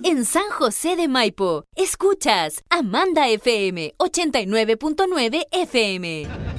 en San José de Maipo. Escuchas Amanda FM 89.9 FM.